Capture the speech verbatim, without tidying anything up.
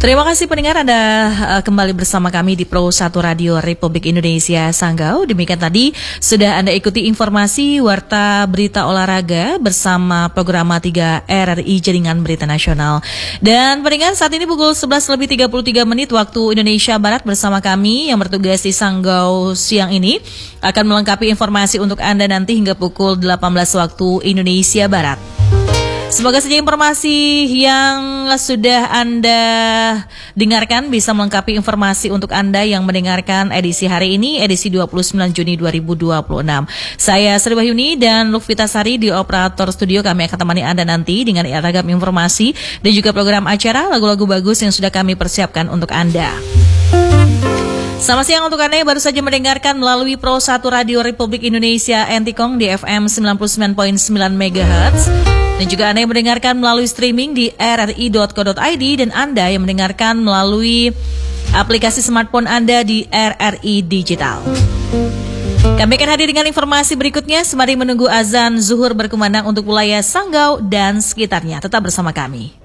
Terima kasih pendengar Anda uh, kembali bersama kami di Pro satu Radio Republik Indonesia Sanggau. Demikian tadi sudah Anda ikuti informasi Warta Berita Olahraga bersama Programa tiga R R I Jaringan Berita Nasional. Dan pendengar, saat ini pukul sebelas lebih tiga puluh tiga menit waktu Indonesia Barat, bersama kami yang bertugas di Sanggau siang ini akan melengkapi informasi untuk Anda nanti hingga pukul delapan belas waktu Indonesia Barat. Semoga saja informasi yang sudah Anda dengarkan bisa melengkapi informasi untuk Anda yang mendengarkan edisi hari ini, edisi dua puluh sembilan Juni dua ribu dua puluh enam. Saya Sri Wahyuni dan Lufita Sari di operator studio. Kami akan temani Anda nanti dengan ragam informasi dan juga program acara, lagu-lagu bagus yang sudah kami persiapkan untuk Anda. Selamat siang untuk Anda yang baru saja mendengarkan melalui Pro satu Radio Republik Indonesia Entikong di F M sembilan puluh sembilan koma sembilan megahertz. Dan juga Anda yang mendengarkan melalui streaming di r r i dot co dot i d dan Anda yang mendengarkan melalui aplikasi smartphone Anda di R R I Digital. Kami akan hadir dengan informasi berikutnya sembari menunggu azan zuhur berkumandang untuk wilayah Sanggau dan sekitarnya. Tetap bersama kami.